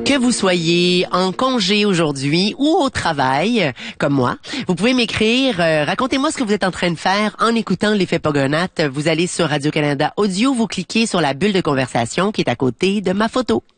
Que vous soyez en congé aujourd'hui ou au travail, comme moi, vous pouvez m'écrire. Racontez-moi ce que vous êtes en train de faire en écoutant l'effet Pogonath. Vous allez sur Radio-Canada Audio, vous cliquez sur la bulle de conversation qui est à côté de ma photo.